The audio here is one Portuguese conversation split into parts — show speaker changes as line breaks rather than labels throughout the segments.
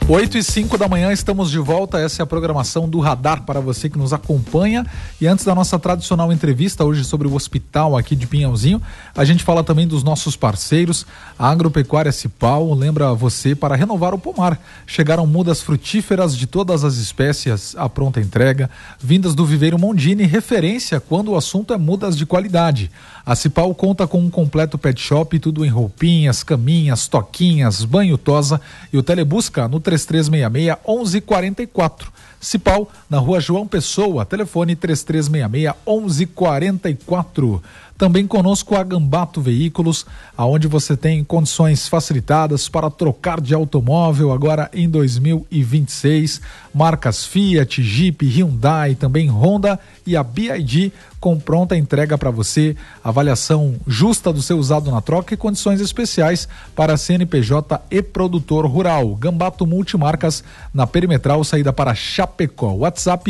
8h05 da manhã, estamos de volta. Essa é a programação do Radar para você que nos acompanha. E antes da nossa tradicional entrevista hoje sobre o hospital aqui de Pinhalzinho, a gente fala também dos nossos parceiros. A Agropecuária Cipal lembra você para renovar o pomar. Chegaram mudas frutíferas de todas as espécies à pronta entrega, vindas do Viveiro Mondini, referência quando o assunto é mudas de qualidade. A Cipal conta com um completo pet shop, tudo em roupinhas, caminhas, toquinhas, banho tosa, e o Telebusca no 3366-1144. Cipal, na Rua João Pessoa, telefone 3366-1144. Também conosco a Gambato Veículos, aonde você tem condições facilitadas para trocar de automóvel agora em 2026. Marcas Fiat, Jeep, Hyundai, também Honda e a BYD com pronta entrega para você, avaliação justa do seu usado na troca e condições especiais para CNPJ e produtor rural. Gambato Multimarcas, na Perimetral, saída para Chapecó. WhatsApp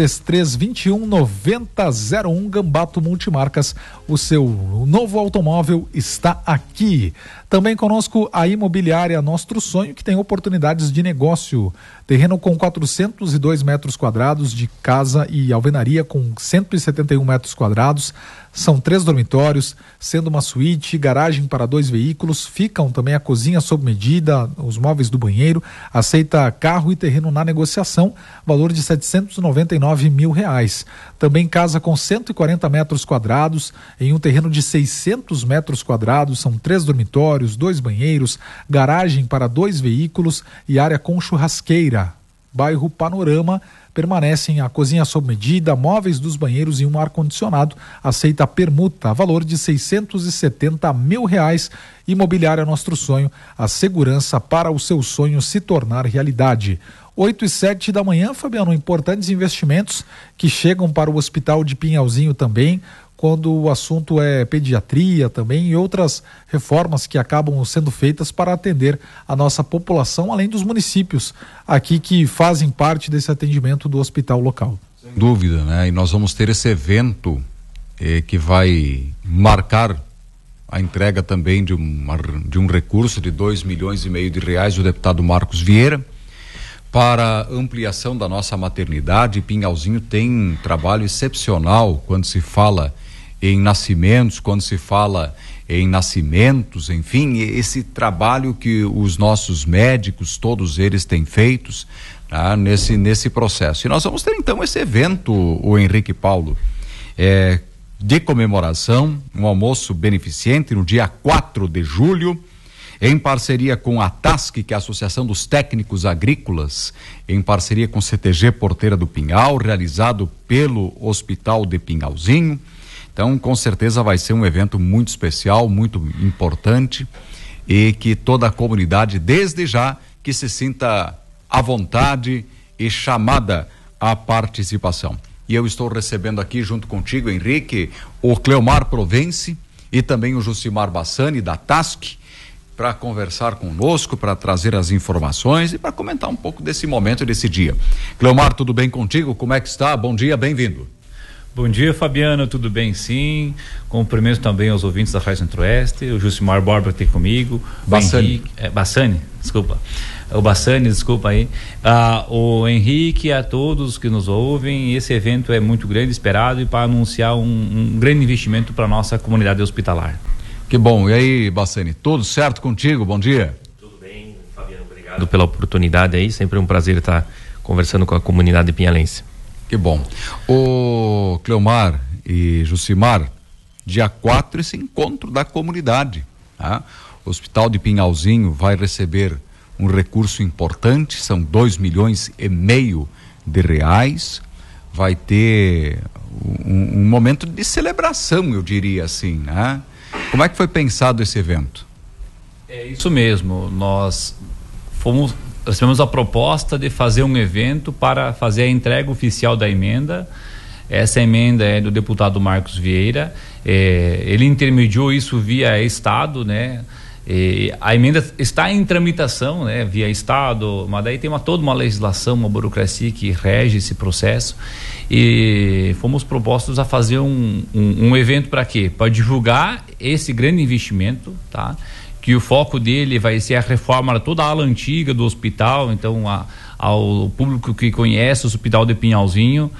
3321-9001. Gambato Multimarcas, o seu novo automóvel está aqui. Também conosco a Imobiliária Nostro Sonho, que tem oportunidades de negócio. Terreno com 402 metros quadrados de casa e alvenaria com 171 metros quadrados. São 3 dormitórios, sendo uma suíte, garagem para 2 veículos. Ficam também a cozinha sob medida, os móveis do banheiro. Aceita carro e terreno na negociação, valor de R$799 mil. Também casa com 140 metros quadrados, em um terreno de 600 metros quadrados. São 3 dormitórios, 2 banheiros, garagem para 2 veículos e área com churrasqueira. Bairro Panorama. Permanecem a cozinha sob medida, móveis dos banheiros e um ar-condicionado. Aceita permuta, valor de R$670 mil. Imobiliária Nostro Sonho, a segurança para o seu sonho se tornar realidade. 8h07 da manhã, Fabiano, importantes investimentos que chegam para o Hospital de Pinhalzinho também, quando o assunto é pediatria também e outras reformas que acabam sendo feitas para atender a nossa população, além dos municípios aqui que fazem parte desse atendimento do hospital local.
Sem dúvida, né? E nós vamos ter esse evento que vai marcar a entrega também de um recurso de R$2,5 milhões do deputado Marcos Vieira para ampliação da nossa maternidade. Pinhalzinho tem um trabalho excepcional quando se fala em nascimentos, quando se fala em nascimentos, enfim, esse trabalho que os nossos médicos, todos eles têm feitos, tá, nesse processo. E nós vamos ter então esse evento, o Henrique Paulo, de comemoração, um almoço beneficente no dia 4 de julho, em parceria com a TASC, que é a Associação dos Técnicos Agrícolas, em parceria com CTG Porteira do Pinhal, realizado pelo Hospital de Pinhalzinho. Então, com certeza vai ser um evento muito especial, muito importante, e que toda a comunidade, desde já, que se sinta à vontade e chamada à participação. E eu estou recebendo aqui, junto contigo, Henrique, o Cleomar Provenci e também o Jucimar Bassani, da TASC, para conversar conosco, para trazer as informações e para comentar um pouco desse momento, desse dia. Cleomar, tudo bem contigo? Como é que está? Bom dia, bem-vindo.
Bom dia, Fabiano, tudo bem? Sim, cumprimento também aos ouvintes da Rádio Centro-Oeste, o Jucimar Borba tem comigo,
Bassani,
desculpa aí, o Henrique, a todos que nos ouvem. Esse evento é muito grande, esperado, e para anunciar um grande investimento para a nossa comunidade hospitalar.
Que bom. E aí, Bassani, tudo certo contigo? Bom dia.
Tudo bem, Fabiano, obrigado pela oportunidade aí, sempre um prazer estar conversando com a comunidade pinhalense.
Que bom. O Cleomar e Jucimar, dia 4, esse encontro da comunidade, tá? O Hospital de Pinhalzinho vai receber um recurso importante, são R$2,5 milhões, vai ter um momento de celebração, eu diria assim, né? Como é que foi pensado esse evento?
É isso mesmo, nós recebemos a proposta de fazer um evento para fazer a entrega oficial da emenda. Essa emenda é do deputado Marcos Vieira, ele intermediou isso via Estado, né? A emenda está em tramitação, né, via Estado, mas daí tem toda uma legislação, uma burocracia que rege esse processo, e fomos propostos a fazer um evento para quê? Para divulgar esse grande investimento, tá? que o foco dele vai ser a reforma de toda a ala antiga do hospital. Então, ao público que conhece o Hospital de Pinhalzinho,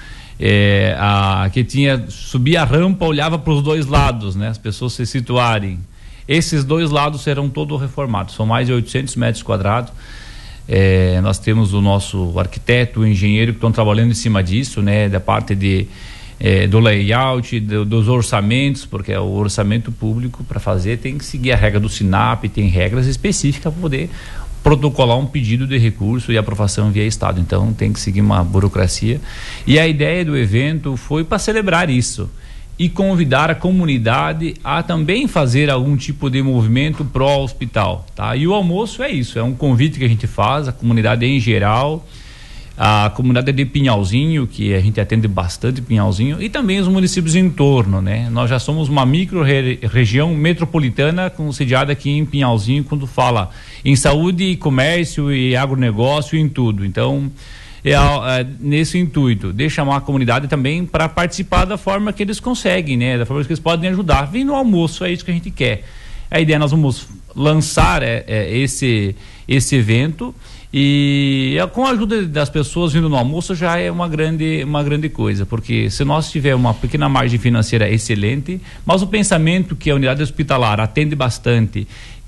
que subia a rampa, olhava para os dois lados, né? As pessoas se situarem. Esses dois lados serão todos reformados, são mais de 800 metros quadrados. Nós temos o nosso arquiteto, o engenheiro que estão trabalhando em cima disso, né? Da parte do layout, dos orçamentos, porque o orçamento público para fazer tem que seguir a regra do SINAP, tem regras específicas para poder protocolar um pedido de recurso e aprovação via Estado. Então tem que seguir uma burocracia. E a ideia do evento foi para celebrar isso e convidar a comunidade a também fazer algum tipo de movimento pró-hospital, tá? E o almoço é isso, é um convite que a gente faz, a comunidade em geral, a comunidade de Pinhalzinho, que a gente atende bastante Pinhalzinho, e também os municípios em torno, né? Nós já somos uma micro-região metropolitana sediada aqui em Pinhalzinho, quando fala em saúde, comércio e agronegócio, em tudo. Então, nesse intuito de chamar a comunidade também para participar da forma que eles conseguem, né? Da forma que eles podem ajudar. Vem no almoço, é isso que a gente quer. A ideia, nós vamos lançar esse evento, e com a ajuda das pessoas vindo no almoço já é uma grande coisa, porque se nós tivermos uma pequena margem financeira excelente, mas o pensamento que a unidade hospitalar atende bastante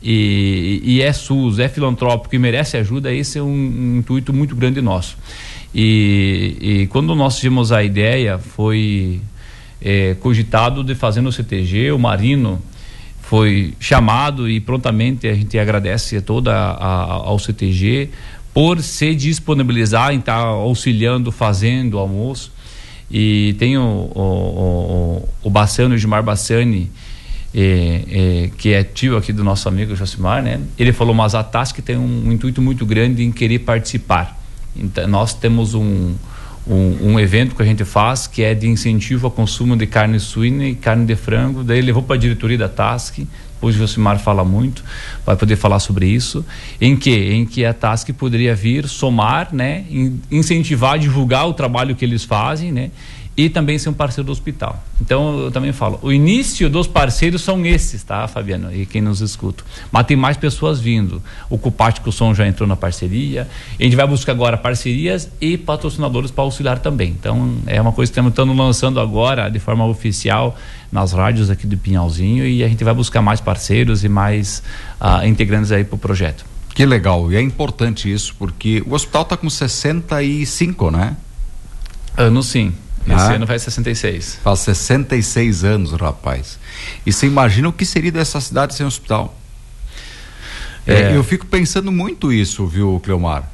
e é SUS, é filantrópico e merece ajuda, esse é um intuito muito grande nosso. E quando nós tivemos a ideia, foi cogitado de fazer no CTG, o Marino foi chamado e prontamente a gente agradece ao CTG por se disponibilizar em estar auxiliando, fazendo o almoço. E tem o Bassani, o Gilmar Bassani, que é tio aqui do nosso amigo Josimar, né? Ele falou, mas a TASC tem um intuito muito grande em querer participar. Então, nós temos um evento que a gente faz, que é de incentivo ao consumo de carne suína e carne de frango. Daí levou para a diretoria da TASC. Hoje o Josimar fala muito, vai poder falar sobre isso, em que a TASC poderia vir somar, né, incentivar, divulgar o trabalho que eles fazem, né, e também ser um parceiro do hospital. Então eu também falo, o início dos parceiros são esses, tá, Fabiano, e quem nos escuta, mas tem mais pessoas vindo. O Cupático Som já entrou na parceria, a gente vai buscar agora parcerias e patrocinadores para auxiliar também. Então é uma coisa que estamos lançando agora de forma oficial nas rádios aqui do Pinhalzinho, e a gente vai buscar mais parceiros e mais integrantes aí para o projeto.
Que legal, e é importante isso, porque o hospital está com 65, né?
Anos, sim. Esse ano faz 66.
Faz 66 anos, rapaz. E você imagina o que seria dessa cidade sem hospital? Eu fico pensando muito isso, viu, Cleomar?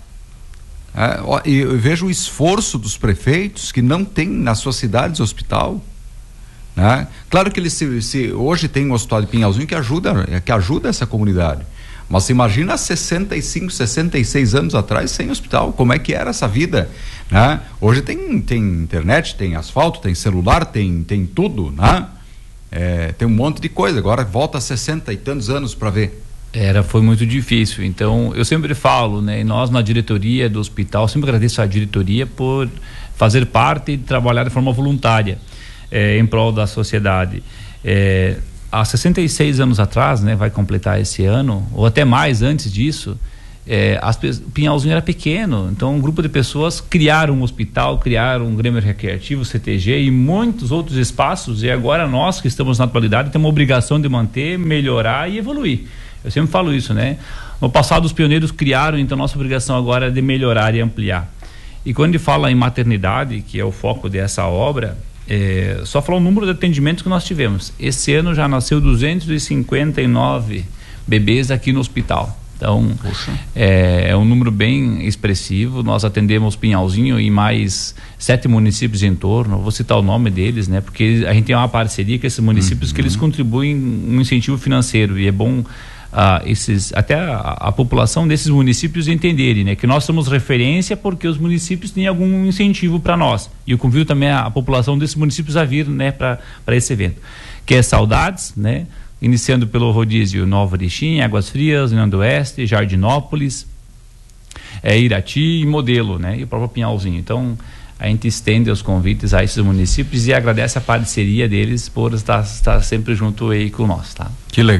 Eu vejo o esforço dos prefeitos que não tem nas suas cidades hospital. Né? Claro que eles hoje tem um hospital de Pinhalzinho que ajuda essa comunidade. Mas você imagina há 65, 66 anos atrás sem hospital, como é que era essa vida, né? Hoje tem internet, tem asfalto, tem celular, tem tudo, né? Tem um monte de coisa, agora volta a 60 e tantos anos para ver.
Foi muito difícil. Então eu sempre falo, né? Nós na diretoria do hospital, sempre agradeço à diretoria por fazer parte e trabalhar de forma voluntária em prol da sociedade. Há 66 anos atrás, né, vai completar esse ano, ou até mais antes disso, Pinhalzinho era pequeno, então um grupo de pessoas criaram um hospital, criaram um Grêmio Recreativo, CTG e muitos outros espaços, e agora nós que estamos na atualidade temos a obrigação de manter, melhorar e evoluir. Eu sempre falo isso, né? No passado os pioneiros criaram, então nossa obrigação agora é de melhorar e ampliar. E quando ele fala em maternidade, que é o foco dessa obra, só falar o número de atendimentos que nós tivemos. Esse ano já nasceu 259 bebês aqui no hospital. Então, é um número bem expressivo. Nós atendemos Pinhalzinho e mais 7 municípios em torno. Vou citar o nome deles, né? Porque a gente tem uma parceria com esses municípios que eles contribuem um incentivo financeiro, e é bom até a população desses municípios entenderem, né, que nós somos referência porque os municípios têm algum incentivo para nós, e eu convido também a população desses municípios a vir, né, para esse evento, que é Saudades, né, iniciando pelo rodízio Nova Erechim, Águas Frias, União do Oeste, Jardinópolis, Irati e Modelo, né, e o próprio Pinhalzinho. Então a gente estende os convites a esses municípios e agradece a parceria deles por estar sempre junto aí com nós, tá?
Que legal.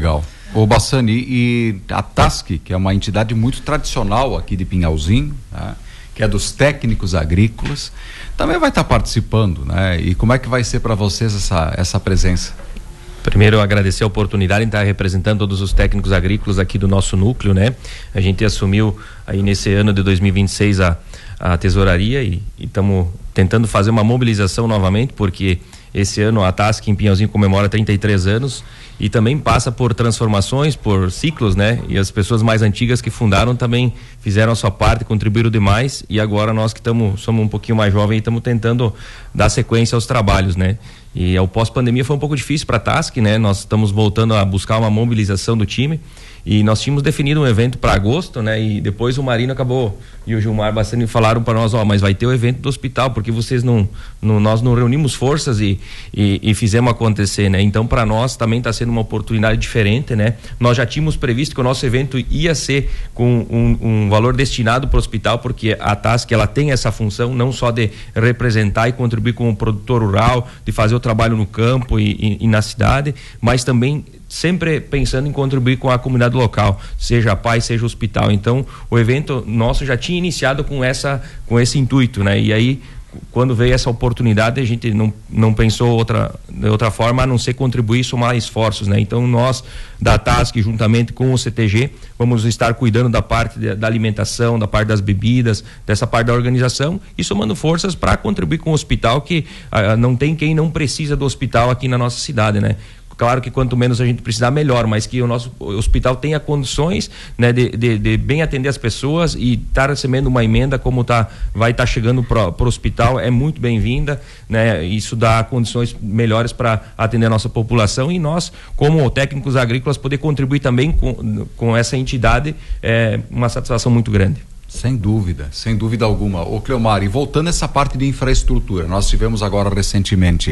Ô Bassani, e a TASC, que é uma entidade muito tradicional aqui de Pinhalzinho, né, que é dos técnicos agrícolas, também vai estar participando, né? E como é que vai ser para vocês essa presença?
Primeiro, eu agradecer a oportunidade de estar representando todos os técnicos agrícolas aqui do nosso núcleo, né? A gente assumiu aí nesse ano de 2026 a tesouraria e estamos tentando fazer uma mobilização novamente, porque esse ano a TASC em Pinhalzinho comemora 33 anos e também passa por transformações, por ciclos, né? E as pessoas mais antigas que fundaram também fizeram a sua parte, contribuíram demais, e agora nós que somos um pouquinho mais jovens e estamos tentando dar sequência aos trabalhos, né? E ao pós-pandemia foi um pouco difícil para a TASC, né? Nós estamos voltando a buscar uma mobilização do time e nós tínhamos definido um evento para agosto, né? E depois o Marino acabou e o Gilmar Bassani falaram para nós, mas vai ter o evento do hospital, porque vocês nós não reunimos forças e fizemos acontecer, né? Então para nós também está sendo uma oportunidade diferente, né? Nós já tínhamos previsto que o nosso evento ia ser com um valor destinado para o hospital, porque a TASC ela tem essa função não só de representar e contribuir como produtor rural, de fazer o trabalho no campo e na cidade, mas também sempre pensando em contribuir com a comunidade local, seja a PAI, seja o hospital. Então o evento nosso já tinha iniciado com esse intuito, né? E aí quando veio essa oportunidade a gente não pensou de outra forma a não ser contribuir e somar esforços, né? Então nós da TASC juntamente com o CTG vamos estar cuidando da parte da alimentação, da parte das bebidas, dessa parte da organização e somando forças para contribuir com o hospital, que não tem quem não precisa do hospital aqui na nossa cidade, né? Claro que quanto menos a gente precisar, melhor, mas que o nosso hospital tenha condições, né, de bem atender as pessoas e estar recebendo uma emenda como vai estar chegando pro hospital é muito bem-vinda, né? Isso dá condições melhores para atender a nossa população e nós, como técnicos agrícolas, poder contribuir também com essa entidade é uma satisfação muito grande.
Sem dúvida alguma. Ô Cleomar, e voltando a essa parte de infraestrutura, nós tivemos agora recentemente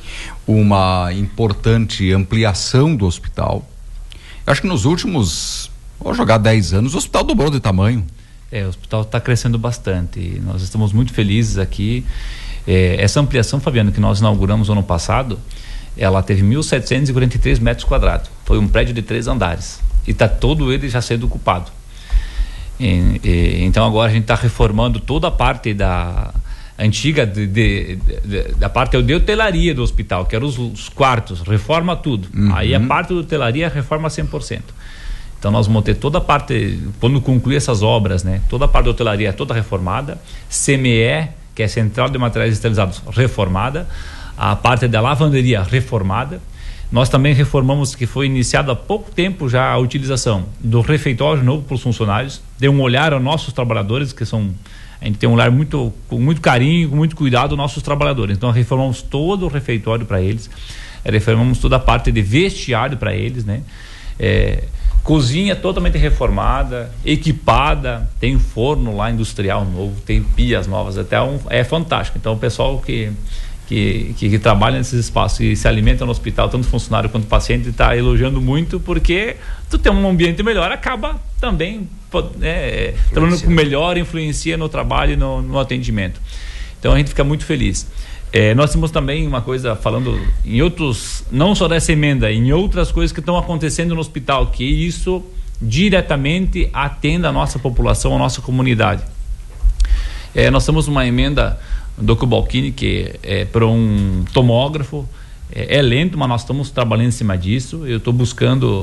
uma importante ampliação do hospital. Eu acho que nos últimos, vou jogar 10 anos, o hospital dobrou de tamanho.
O hospital está crescendo bastante e nós estamos muito felizes aqui. Essa ampliação, Fabiano, que nós inauguramos ano passado, ela teve 1.743 metros quadrados. Foi um prédio de 3 andares e está todo ele já sendo ocupado. Então agora a gente está reformando toda a parte da antiga da parte de hotelaria do hospital, que eram os quartos, reforma tudo. Aí a parte de hotelaria reforma 100%. Então nós vamos ter toda a parte, quando concluir essas obras, né, toda a parte da hotelaria toda reformada, CME, que é Central de Materiais Esterilizados, reformada, a parte da lavanderia reformada. Nós também reformamos, que foi iniciado há pouco tempo já a utilização do refeitório novo para os funcionários, deu um olhar aos nossos trabalhadores, que são, a gente tem um olhar com muito carinho, com muito cuidado aos nossos trabalhadores. Então reformamos todo o refeitório para eles, reformamos toda a parte de vestiário para eles, né? Cozinha totalmente reformada, equipada, tem forno lá industrial novo, tem pias novas, é fantástico. Então o pessoal que trabalha nesses espaços e se alimenta no hospital, tanto funcionário quanto paciente, está elogiando muito, porque tu tem um ambiente melhor, acaba também trabalhando com melhor, influencia no trabalho e no atendimento. Então a gente fica muito feliz. Nós temos também uma coisa, falando em outros, não só dessa emenda, em outras coisas que estão acontecendo no hospital, que isso diretamente atende a nossa população, a nossa comunidade. Nós temos uma emenda do Cobalcini, que é para um tomógrafo, é lento, mas nós estamos trabalhando em cima disso. Eu estou buscando